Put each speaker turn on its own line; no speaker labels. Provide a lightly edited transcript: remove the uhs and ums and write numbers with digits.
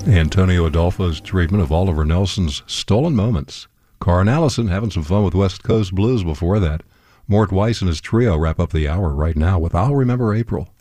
Antonio Adolfo's treatment of Oliver Nelson's Stolen Moments. Carr and Allison having some fun with West Coast Blues before that. Mort Weiss and his trio wrap up the hour right now with I'll Remember April.